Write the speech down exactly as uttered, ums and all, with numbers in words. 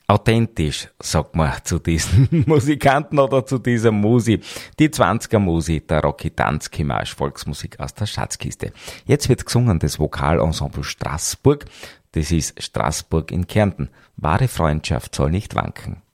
authentisch, sagt man zu diesen Musikanten oder zu dieser Musi. Die zwanziger Musi, der Rocky Tanzki Marsch, Volksmusik aus der Schatzkiste. Jetzt wird gesungen das Vokalensemble Straßburg. Das ist Straßburg in Kärnten. Wahre Freundschaft soll nicht wanken.